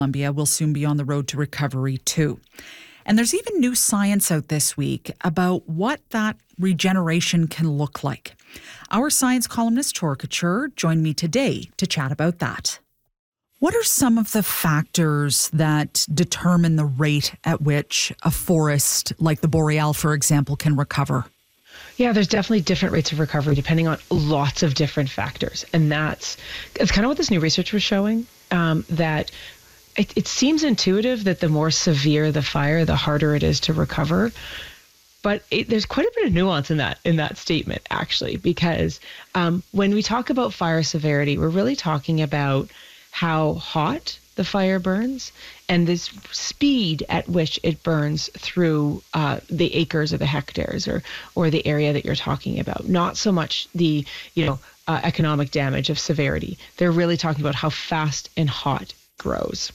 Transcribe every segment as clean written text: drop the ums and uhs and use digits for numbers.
Columbia will soon be on the road to recovery too. And there's even new science out this week about what that regeneration can look like. Our science columnist, Tora Couture, joined me today to chat about that. What are some of the factors that determine the rate at which a forest, like the Boreal, for example, can recover? Yeah, there's definitely different rates of recovery depending on lots of different factors. And it's kind of what this new research was showing, that it seems intuitive that the more severe the fire, the harder it is to recover. But there's quite a bit of nuance in that statement, actually, because when we talk about fire severity, we're really talking about how hot the fire burns and this speed at which it burns through the acres or the hectares or the area that you're talking about. Not so much the economic damage of severity. They're really talking about how fast and hot it grows.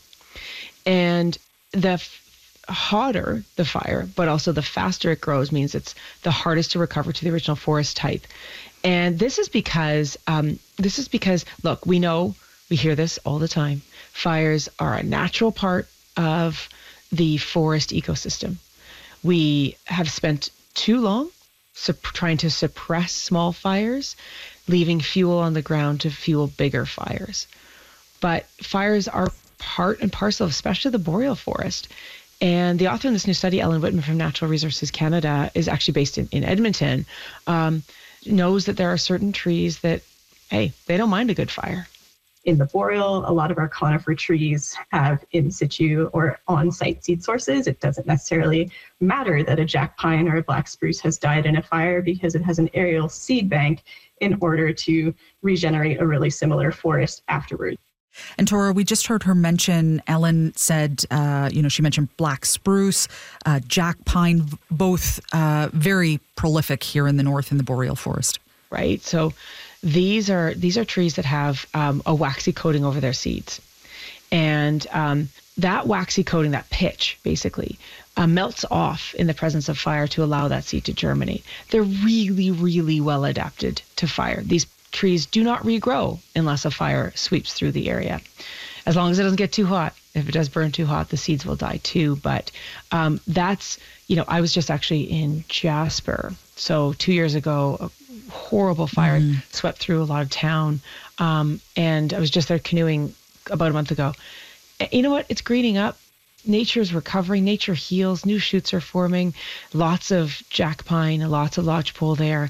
And the hotter the fire, but also the faster it grows means it's the hardest to recover to the original forest type. And this is because look, we hear this all the time. Fires are a natural part of the forest ecosystem. We have spent too long trying to suppress small fires, leaving fuel on the ground to fuel bigger fires. But fires are part and parcel, especially the boreal forest. And the author in this new study, Ellen Whitman from Natural Resources Canada, is actually based in Edmonton, knows that there are certain trees that, hey, they don't mind a good fire. In the boreal, a lot of our conifer trees have in situ or on-site seed sources. It doesn't necessarily matter that a jack pine or a black spruce has died in a fire because it has an aerial seed bank in order to regenerate a really similar forest afterwards. And Tora, we just heard her mention, Ellen said, she mentioned black spruce, jack pine, both very prolific here in the north in the boreal forest. Right. So these are trees that have a waxy coating over their seeds. And that waxy coating, that pitch, basically, melts off in the presence of fire to allow that seed to germinate. They're really, really well adapted to fire. These trees do not regrow unless a fire sweeps through the area. As long as it doesn't get too hot. If it does burn too hot, the seeds will die too. But I was just actually in Jasper. So 2 years ago, a horrible fire swept through a lot of town. And I was just there canoeing about a month ago. You know what? It's greening up. Nature is recovering. Nature heals. New shoots are forming. Lots of jack pine, lots of lodgepole there.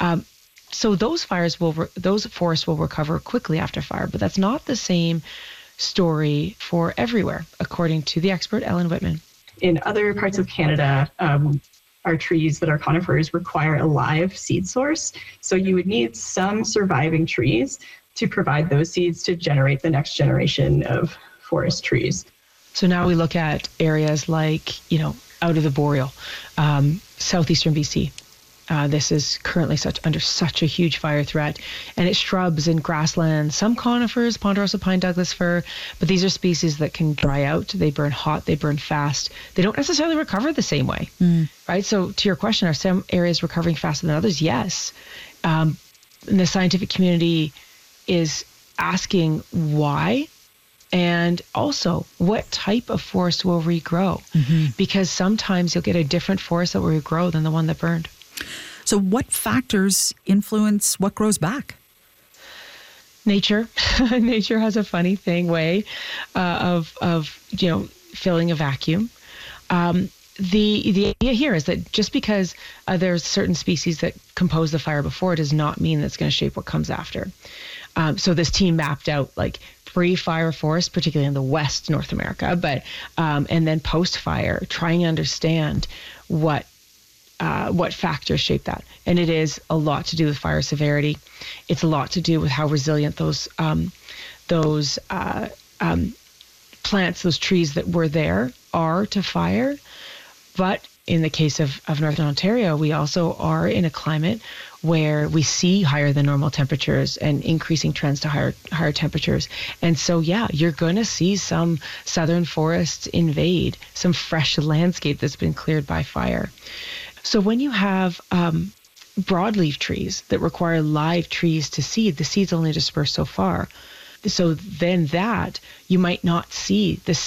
So those forests will recover quickly after fire, but that's not the same story for everywhere, according to the expert Ellen Whitman. In other parts of Canada, our trees that are conifers require a live seed source. So you would need some surviving trees to provide those seeds to generate the next generation of forest trees. So now we look at areas like, out of the boreal, southeastern BC. This is currently under such a huge fire threat, and it's shrubs and grasslands, some conifers, ponderosa pine, Douglas fir, but these are species that can dry out. They burn hot, they burn fast. They don't necessarily recover the same way, right? So to your question, are some areas recovering faster than others? Yes. And the scientific community is asking why, and also what type of forest will regrow, because sometimes you'll get a different forest that will regrow than the one that burned. So what factors influence what grows back? Nature. Nature has a funny way of filling a vacuum. The idea here is that just because there's certain species that compose the fire before does not mean that's going to shape what comes after. So this team mapped out pre-fire forest, particularly in the West North America, but and then post-fire, trying to understand what factors shape that. And it is a lot to do with fire severity. It's a lot to do with how resilient those plants, those trees that were there are to fire. But in the case of Northern Ontario, we also are in a climate where we see higher than normal temperatures and increasing trends to higher temperatures. And so, you're going to see some southern forests invade, some fresh landscape that's been cleared by fire. So when you have broadleaf trees that require live trees to seed, the seeds only disperse so far. So then you might not see the